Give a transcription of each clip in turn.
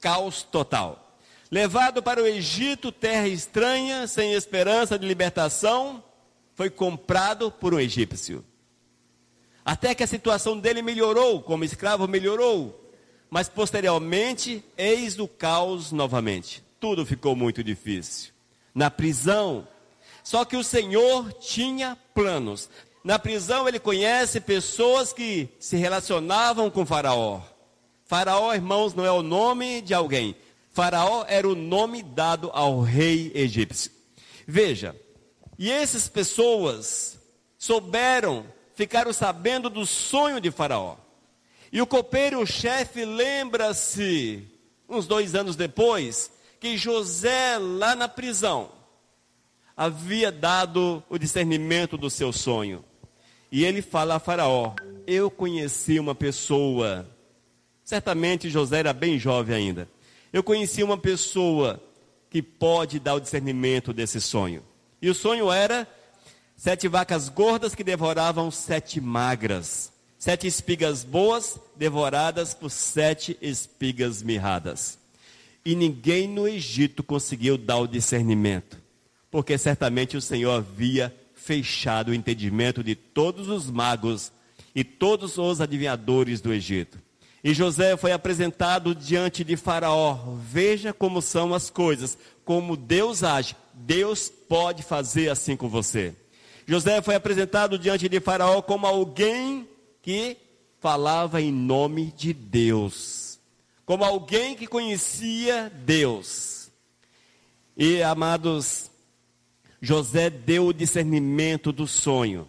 caos total. Levado para o Egito, terra estranha, sem esperança de libertação, foi comprado por um egípcio. Até que a situação dele melhorou, como escravo melhorou. Mas posteriormente, eis o caos novamente. Tudo ficou muito difícil. Na prisão, só que o Senhor tinha planos. Na prisão ele conhece pessoas que se relacionavam com Faraó. Faraó, irmãos, não é o nome de alguém. Faraó era o nome dado ao rei egípcio. Veja, e essas pessoas ficaram sabendo do sonho de Faraó. E o copeiro-chefe lembra-se, uns 2 anos depois, que José, lá na prisão, havia dado o discernimento do seu sonho. E ele fala a Faraó: eu conheci uma pessoa, certamente José era bem jovem ainda, eu conheci uma pessoa que pode dar o discernimento desse sonho. E o sonho era 7 vacas gordas que devoravam 7 magras. 7 espigas boas devoradas por 7 espigas mirradas. E ninguém no Egito conseguiu dar o discernimento, porque certamente o Senhor havia fechado o entendimento de todos os magos e todos os adivinhadores do Egito. E José foi apresentado diante de Faraó. Veja como são as coisas, como Deus age. Deus pode fazer assim com você. José foi apresentado diante de Faraó como alguém que falava em nome de Deus, como alguém que conhecia Deus. E, amados, José deu o discernimento do sonho.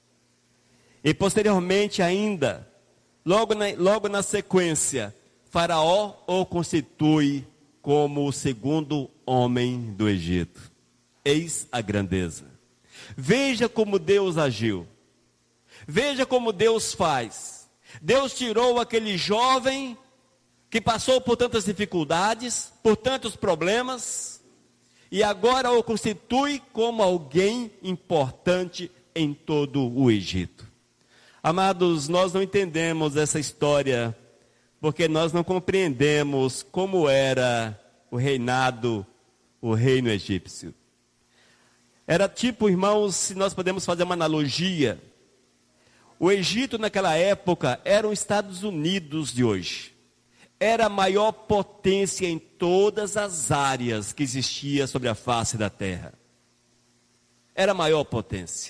E posteriormente ainda, logo na sequência, Faraó o constitui como o segundo homem do Egito. Eis a grandeza. Veja como Deus agiu. Veja como Deus faz. Deus tirou aquele jovem que passou por tantas dificuldades, por tantos problemas, e agora o constitui como alguém importante em todo o Egito. Amados, nós não entendemos essa história, porque nós não compreendemos como era o reino egípcio. Era tipo, irmãos, se nós podemos fazer uma analogia, o Egito naquela época era os Estados Unidos de hoje. Era a maior potência em todas as áreas que existia sobre a face da terra. Era a maior potência.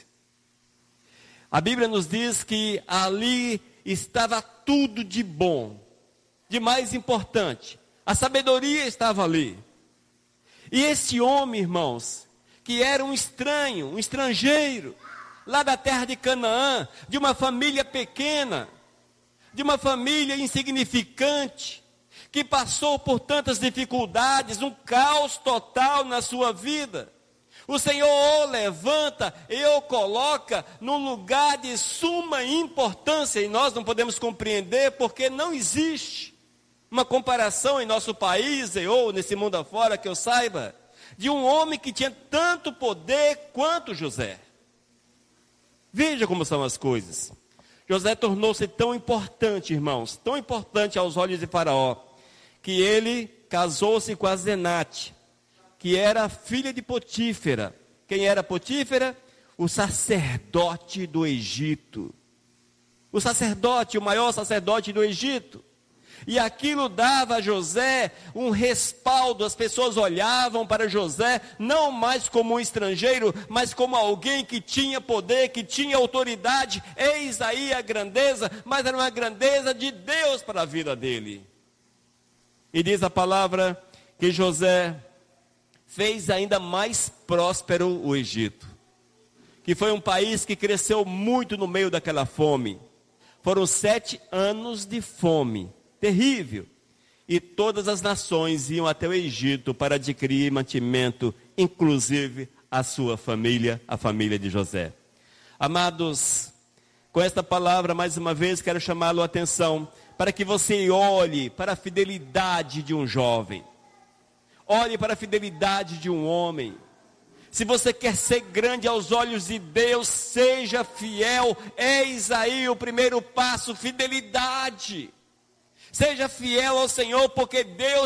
A Bíblia nos diz que ali estava tudo de bom, de mais importante. A sabedoria estava ali. E esse homem, irmãos, que era um estranho, um estrangeiro, lá da terra de Canaã, de uma família pequena, de uma família insignificante, que passou por tantas dificuldades, um caos total na sua vida. O Senhor o levanta e o coloca num lugar de suma importância, e nós não podemos compreender porque não existe uma comparação em nosso país ou nesse mundo afora que eu saiba, de um homem que tinha tanto poder quanto José. Veja como são as coisas. José tornou-se tão importante, irmãos, tão importante aos olhos de Faraó, que ele casou-se com a Zenate, que era filha de Potífera. Quem era Potífera? O sacerdote do Egito. O sacerdote, o maior sacerdote do Egito. E aquilo dava a José um respaldo. As pessoas olhavam para José não mais como um estrangeiro, mas como alguém que tinha poder, que tinha autoridade. Eis aí a grandeza, mas era uma grandeza de Deus para a vida dele. E diz a palavra que José fez ainda mais próspero o Egito, que foi um país que cresceu muito no meio daquela fome. Foram 7 anos de fome terrível, e todas as nações iam até o Egito para adquirir mantimento, inclusive a sua família, a família de José. Amados, com esta palavra, mais uma vez, quero chamá-lo a atenção, para que você olhe para a fidelidade de um jovem, olhe para a fidelidade de um homem. Se você quer ser grande aos olhos de Deus, seja fiel. Eis aí o primeiro passo, fidelidade. Seja fiel ao Senhor, porque Deus